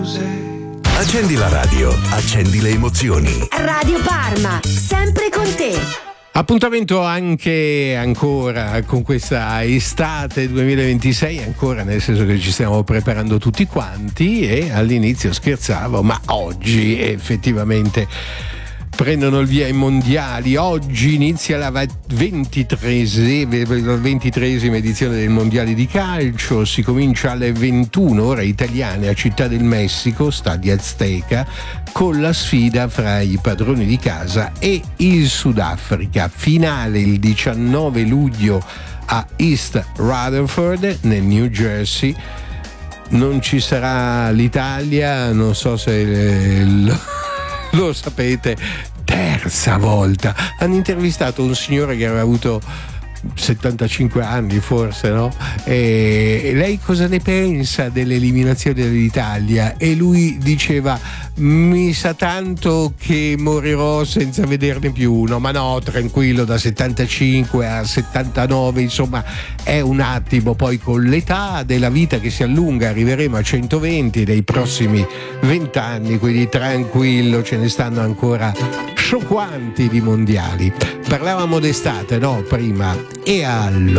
Accendi la radio, accendi le emozioni. Radio Parma, sempre con te. Appuntamento anche ancora con questa estate 2026, ancora nel senso che ci stiamo preparando tutti quanti, e all'inizio scherzavo, ma oggi effettivamente prendono il via i mondiali. Oggi inizia la 23esima edizione del mondiale di calcio, si comincia alle 21 ore italiane a Città del Messico, Stadio Azteca, con la sfida fra i padroni di casa e il Sudafrica. Finale il 19 luglio a East Rutherford nel New Jersey. Non ci sarà l'Italia, non so se lo sapete, terza volta. Hanno intervistato un signore che aveva avuto 75 anni forse, no? E lei cosa ne pensa dell'eliminazione dell'Italia? E lui diceva: mi sa tanto che morirò senza vederne più uno. Ma no, tranquillo, da 75 a 79 insomma è un attimo, poi con l'età della vita che si allunga arriveremo a 120 nei prossimi 20 anni, quindi tranquillo, ce ne stanno ancora scioccanti di mondiali. Parlavamo d'estate, no? Prima. E